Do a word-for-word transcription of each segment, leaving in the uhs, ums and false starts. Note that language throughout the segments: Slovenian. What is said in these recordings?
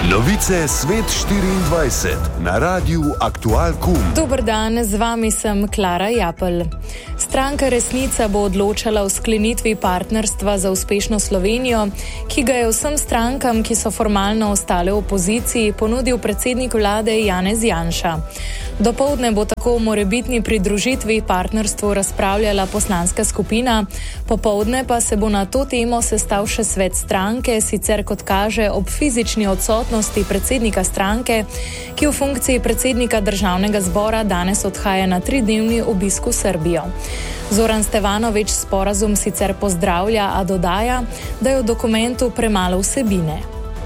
Novice Svet štiriindvajset na Radiu Aktual Kum. Dober dan, z vami sem Klara Japelj. Stranka Resnica bo odločala o sklenitvi partnerstva za uspešno Slovenijo, ki ga je vsem strankam, ki so formalno ostale v opoziciji, ponudil predsednik vlade Janez Janša. Dopoldne bo tako o morebitni pridružitvi partnerstvu razpravljala poslanska skupina, popoldne pa se bo na to temo sestal še svet stranke, sicer kot kaže ob fizični odsotnosti predsednika stranke, ki v funkciji predsednika državnega zbora danes odhaja na tridnevni obisk v Srbijo. Zoran Stevanović sporazum sicer pozdravlja, a dodaja, da je v dokumentu premalo vsebine.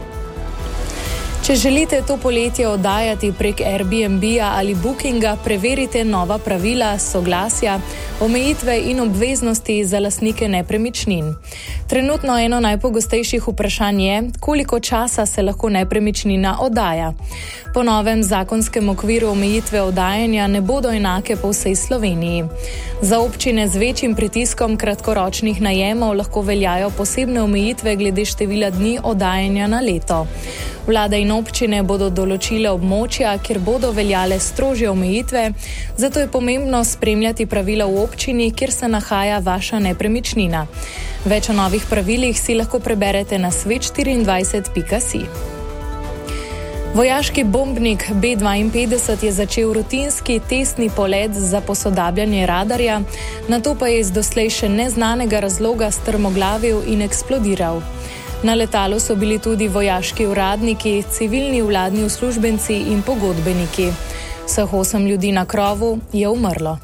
Če želite to poletje oddajati prek Airbnb-a ali Bookinga, preverite nova pravila, soglasja, omejitve in obveznosti za lastnike nepremičnin. Trenutno eno najpogostejših vprašanj je, koliko časa se lahko nepremičnina oddaja. Po novem zakonskem okviru omejitve oddajanja ne bodo enake po vsej Sloveniji. Za občine z večjim pritiskom kratkoročnih najemov lahko veljajo posebne omejitve glede števila dni oddajanja na leto. Vlada in občine bodo določile območja, kjer bodo veljale strožje omejitve, zato je pomembno spremljati pravila v občini, kjer se nahaja vaša nepremičnina. Več o novih pravilih si lahko preberete na svet štiriindvajset pika si. Vojaški bombnik B dvainpetdeset je začel rutinski testni polet za posodabljanje radarja, nato pa je iz doslej še neznanega razloga strmoglavil in eksplodiral. Na letalu so bili tudi vojaški uradniki, civilni vladni uslužbenci in pogodbeniki. Vseh osem ljudi na krovu je umrlo.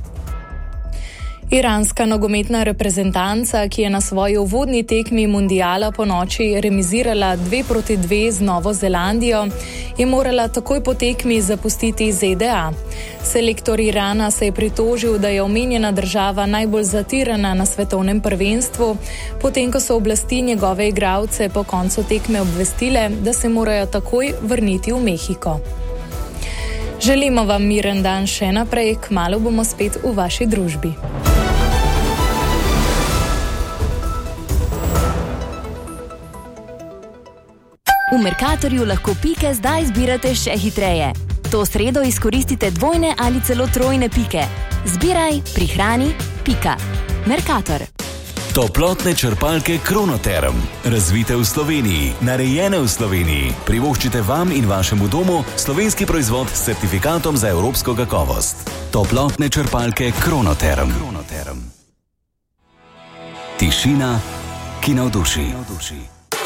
Iranska nogometna reprezentanca, ki je na svoji uvodni tekmi mundiala po noči remizirala dve proti dve z Novo Zelandijo, je morala takoj po tekmi zapustiti Z D A. Selektor Irana se je pritožil, da je omenjena država najbolj zatirana na svetovnem prvenstvu, potem ko so oblasti njegove igralce po koncu tekme obvestile, da se morajo takoj vrniti v Mehiko. Želimo vam miren dan še naprej, kmalu bomo spet v vaši družbi. V Mercatorju lahko pike zdaj zbirate še hitreje. To sredo izkoristite dvojne ali celo trojne pike. Zbiraj, prihrani, pika. Mercator. Toplotne črpalke Kronoterm. Razvite v Sloveniji, narejene v Sloveniji. Privoščite vam in vašemu domu slovenski proizvod s certifikatom za evropsko kakovost. Toplotne črpalke Kronoterm. Kronoterm. Tišina, ki navduši.